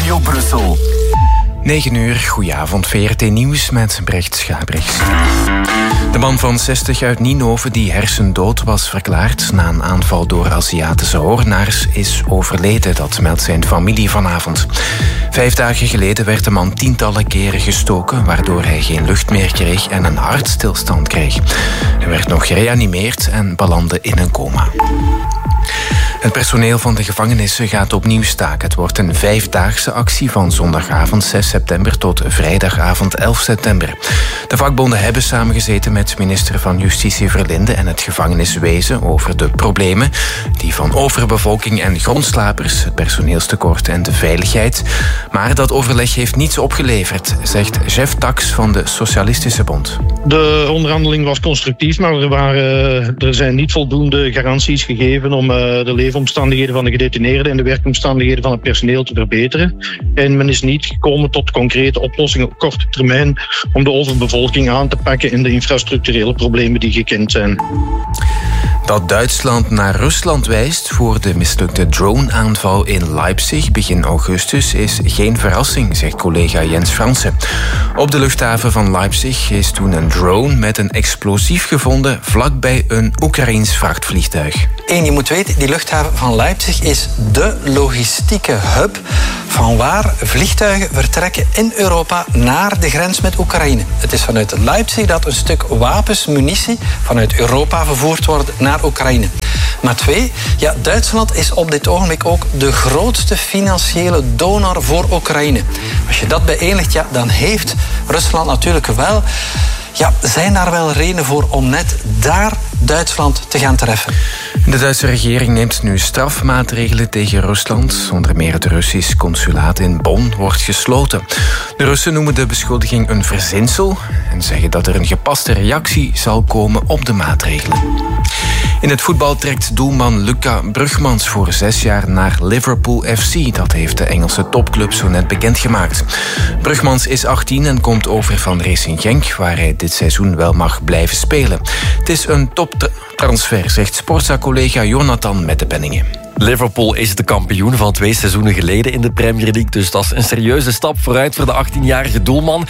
Studio Brussel. 9 uur, goedenavond, VRT Nieuws met Brecht Schabrichs. De man van 60 uit Ninove die hersendood was verklaard na een aanval door Aziatische hoornaars is overleden, dat meldt zijn familie vanavond. 5 dagen geleden werd de man tientallen keren gestoken, waardoor hij geen lucht meer kreeg en een hartstilstand kreeg. Hij werd nog gereanimeerd en belandde in een coma. Het personeel van de gevangenissen gaat opnieuw staken. Het wordt een 5-daagse actie van zondagavond 6 september tot vrijdagavond 11 september. De vakbonden hebben samengezeten met minister van Justitie Verlinde en het gevangeniswezen over de problemen die van overbevolking en grondslapers, het personeelstekort en de veiligheid. Maar dat overleg heeft niets opgeleverd, zegt Jeff Tax van de Socialistische Bond. De onderhandeling was constructief, maar er zijn niet voldoende garanties gegeven om de leefomstandigheden van de gedetineerden en de werkomstandigheden van het personeel te verbeteren. En men is niet gekomen tot concrete oplossingen op korte termijn om de overbevolking aan te pakken en de infrastructurele problemen die gekend zijn. Dat Duitsland naar Rusland wijst voor de mislukte drone-aanval in Leipzig begin augustus is geen verrassing, zegt collega Jens Fransen. Op de luchthaven van Leipzig is toen een drone met een explosief gevonden vlakbij een Oekraïens vrachtvliegtuig. En je moet weten, die luchthaven van Leipzig is de logistieke hub van waar vliegtuigen vertrekken in Europa naar de grens met Oekraïne. Het is vanuit Leipzig dat een stuk wapens, munitie vanuit Europa vervoerd wordt naar Oekraïne. Maar 2, Duitsland is op dit ogenblik ook de grootste financiële donor voor Oekraïne. Als je dat bijeenlegt, dan heeft Rusland natuurlijk wel... zijn daar wel redenen voor om net daar Duitsland te gaan treffen? De Duitse regering neemt nu strafmaatregelen tegen Rusland. Onder meer het Russisch consulaat in Bonn wordt gesloten. De Russen noemen de beschuldiging een verzinsel en zeggen dat er een gepaste reactie zal komen op de maatregelen. In het voetbal trekt doelman Luca Brugmans voor 6 jaar naar Liverpool FC. Dat heeft de Engelse topclub zo net bekendgemaakt. Brugmans is 18 en komt over van Racing Genk, waar hij dit seizoen wel mag blijven spelen. Het is een toptransfer, zegt Sportza-collega Jonathan met de Penningen. Liverpool is de kampioen van 2 seizoenen geleden in de Premier League. Dus dat is een serieuze stap vooruit voor de 18-jarige doelman.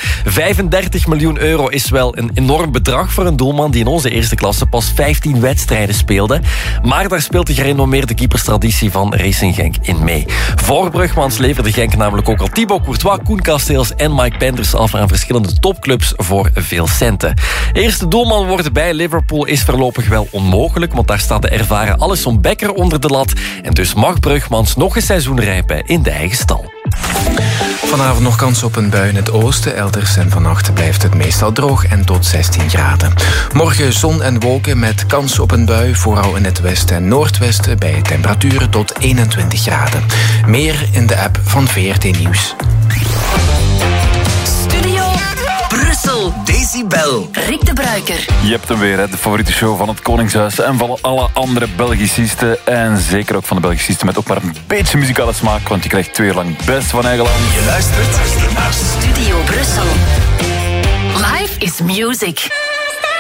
35 miljoen euro is wel een enorm bedrag voor een doelman die in onze eerste klasse pas 15 wedstrijden speelde. Maar daar speelt de gerenommeerde keeperstraditie van Racing Genk in mee. Voor Brugmans leverde Genk namelijk ook al Thibaut Courtois, Koen Kasteels en Mike Penders af aan verschillende topclubs voor veel centen. Eerste doelman worden bij Liverpool is voorlopig wel onmogelijk, want daar staat de ervaren Alisson Becker onder de lat. En dus mag Brugmans nog een seizoen rijpen in de eigen stal. Vanavond nog kans op een bui in het oosten. Elders en vannacht blijft het meestal droog en tot 16 graden. Morgen zon en wolken met kans op een bui. Vooral in het westen en noordwesten bij temperaturen tot 21 graden. Meer in de app van VRT Nieuws. Brussel, Decibel. Rick de Bruiker. Je hebt hem weer, de favoriete show van het Koningshuis en van alle andere Belgicisten. En zeker ook van de Belgicisten met ook maar een beetje muzikale smaak, want je krijgt 2 uur lang best van eigen land. Je luistert naar Studio Brussel. Life is music.